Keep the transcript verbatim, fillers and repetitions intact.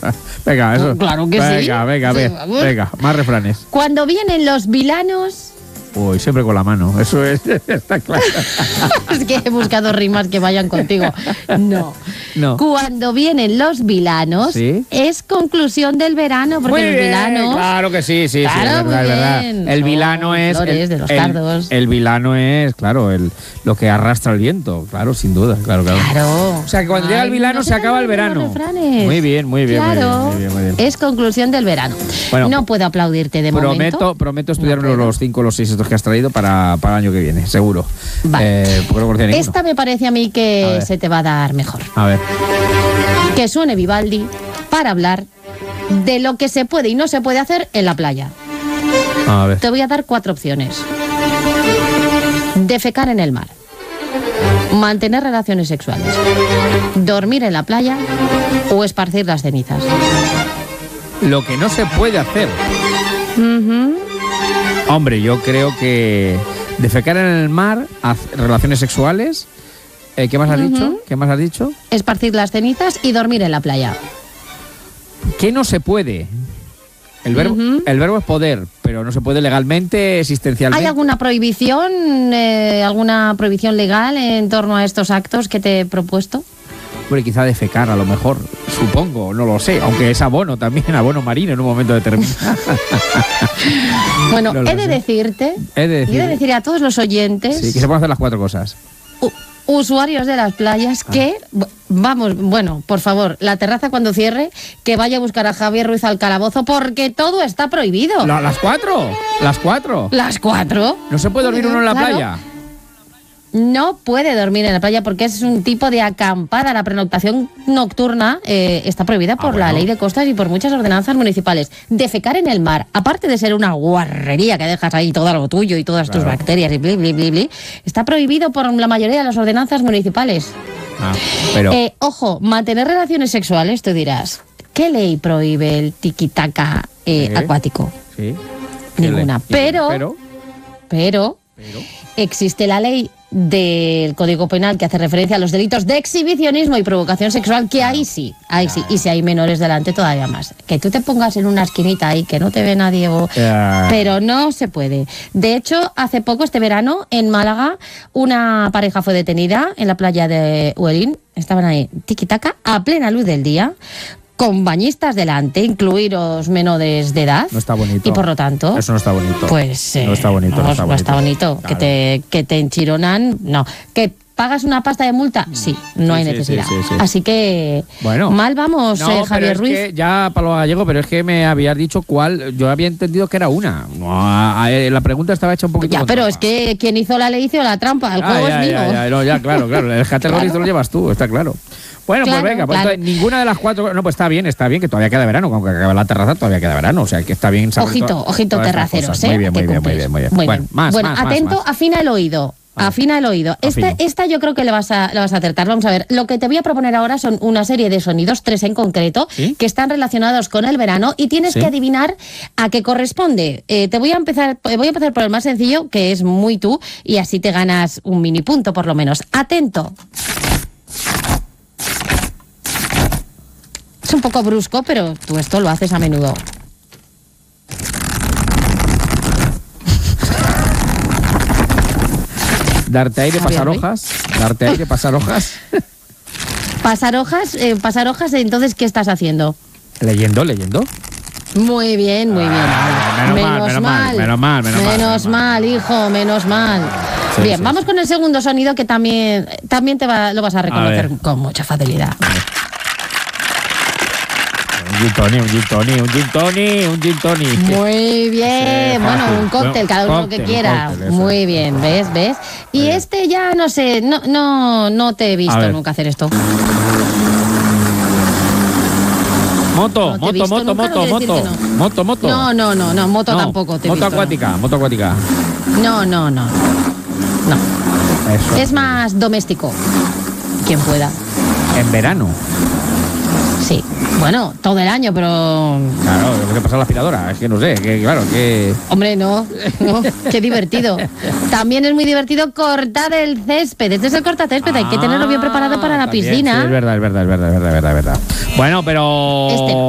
Venga, eso. Claro que venga, sí. Venga, venga, Sí, venga, venga, más refranes. Cuando vienen los vilanos... Uy, siempre con la mano, eso es, está claro. Es que he buscado rimas que vayan contigo. No. No. Cuando vienen los vilanos, ¿Sí? es conclusión del verano, porque Muy los bien, vilanos... claro que sí, sí, Claro, sí, es verdad, muy es verdad. bien. El Son vilano es flores el, de los el- cardos. el vilano es, claro, el lo que arrastra el viento, claro, sin duda, claro, claro. Claro. O sea, que cuando llega el vilano no se acaba el te olviden verano. los refranes. Muy bien, muy bien, muy Claro, bien, muy bien, muy bien. es conclusión del verano. Bueno, no puedo aplaudirte de Prometo, momento. prometo estudiar No puedo. los cinco o los seis estos que has traído para, para el año que viene, seguro. Vale. Eh, porque no conocía ninguno. Esta me parece a mí A que ver. se te va a dar mejor. A ver. Que suene Vivaldi para hablar de lo que se puede y no se puede hacer en la playa. A ver. Te voy a dar cuatro opciones. Defecar en el mar. Mantener relaciones sexuales. Dormir en la playa o esparcir las cenizas. Lo que no se puede hacer. Ujú. Hombre, yo creo que defecar en el mar, haz- relaciones sexuales. Eh, ¿Qué más has dicho? ¿Qué más has dicho? Esparcir las cenizas y dormir en la playa. ¿Qué no se puede? El verbo, Ujú. el verbo es poder, pero no se puede legalmente, existencialmente. ¿Hay alguna prohibición, eh, alguna prohibición legal en torno a estos actos que te he propuesto? Hombre, quizá defecar, a lo mejor, supongo, no lo sé, aunque es abono también, abono marino en un momento determinado. Bueno, No lo he de sé. decirte, He de y he decir- de decir a todos los oyentes, Sí, que se pueden hacer las cuatro cosas. u- usuarios de las playas, Ah. que, v- vamos, bueno, por favor, la terraza cuando cierre, que vaya a buscar a Javier Ruiz al calabozo, porque todo está prohibido. La- ¿Las cuatro? ¿Las cuatro? ¿Las cuatro? ¿No se puede dormir uno en la Claro. playa? No puede dormir en la playa porque es un tipo de acampada. La pernoctación nocturna eh, está prohibida por la bueno. ley de costas y por muchas ordenanzas municipales. Defecar en el mar, aparte de ser una guarrería que dejas ahí todo lo tuyo y todas tus Claro. bacterias y bli, bli, bli, bli, está prohibido por la mayoría de las ordenanzas municipales. Ah, pero... Eh, ojo, mantener relaciones sexuales, tú dirás, ¿qué ley prohíbe el tiquitaca eh, ¿Eh? acuático? sí. Ninguna. ¿Y- Pero- pero... Pero pero... existe la ley del Código Penal que hace referencia a los delitos de exhibicionismo y provocación sexual, que ahí sí, ahí sí, y si hay menores delante todavía más. Que tú te pongas en una esquinita ahí, que no te ve nadie, o- Ya. pero no se puede. De hecho, hace poco, este verano, en Málaga, una pareja fue detenida en la playa de Huelín, estaban ahí, tiquitaca, a plena luz del día, con bañistas delante, incluidos menores de edad. No está bonito. Y por lo tanto... Eso no está bonito. Pues eh, no está bonito, no vamos, está no bonito. está bonito. Claro. Que te que te enchironan, no. Que pagas una pasta de multa, sí, no Sí, hay sí, necesidad. sí, sí, sí. Así que Bueno. mal vamos, No, eh, pero Javier es Ruiz. que ya Pablo Gallego, pero es que me habías dicho cuál. Yo había entendido que era una. No, a- a- la pregunta estaba hecha un poquito. Ya, con pero trampa. es que quien hizo la ley hizo la trampa. El Ah, juego ya, es mío. ya, ya, no, ya, claro, claro. El category Claro. lo llevas tú, está claro. Bueno, Claro, pues venga, pues claro. entonces, ninguna de las cuatro. No, pues está bien, está bien, que todavía queda verano. Aunque acabe la terraza, todavía queda verano. O sea, que está bien saber Ojito, todas- ojito todas estas terraceros, cosas. ¿eh? Muy bien, muy Que bien, muy cumples. bien, muy bien. Muy Bueno, bien. más, Bueno, más, más, atento, más. afina el oído. Vale. Afina el oído. Esta, Afino. esta yo creo que le vas, a, le vas a acertar. Vamos a ver. Lo que te voy a proponer ahora son una serie de sonidos, tres en concreto, ¿Sí? que están relacionados con el verano y tienes ¿Sí? que adivinar a qué corresponde. Eh, te voy a empezar, voy a empezar por el más sencillo, que es muy tú, y así te ganas un mini punto por lo menos. Atento. Es un poco brusco, pero tú esto lo haces a menudo. Darte aire, Javier pasar Ruiz. hojas. Darte aire, pasar hojas. Pasar hojas, eh, pasar hojas, entonces, ¿qué estás haciendo? Leyendo, leyendo. Muy bien, muy bien. Ah, menos mal, menos mal, menos mal, menos mal, menos mal, hijo, menos mal. Sí, bien, sí, vamos sí. con el segundo sonido que también, también te va, lo vas a reconocer ver. con mucha facilidad. Un gin tonic, un gin tonic, un gin tonic, un gin tonic. Muy bien, Sí, bueno, fácil. un cóctel, Bueno, cada uno cóctel, que un quiera. cóctel, eso Muy es. bien, ¿ves? ¿Ves? Y Muy bien. este ya no sé, no, no, no te he A visto ver. nunca hacer esto. Moto, No te he moto, visto moto, nunca, moto, no quiere decir moto, que no. moto, moto. No, no, no, no, moto No, tampoco te he moto visto, no. acuática, moto acuática. No, no, no. No. Eso. Es más doméstico. Quien pueda. En verano. Sí. Bueno, todo el año, pero. Claro, lo que pasa en la aspiradora. Es que no sé, que claro, que. Hombre, no, no, qué divertido. También es muy divertido cortar el césped. Este es el cortacésped, hay que tenerlo bien preparado para la Ah, también, piscina. sí, es verdad, es verdad, es verdad, es verdad, es verdad, es verdad. Bueno, pero. Este no.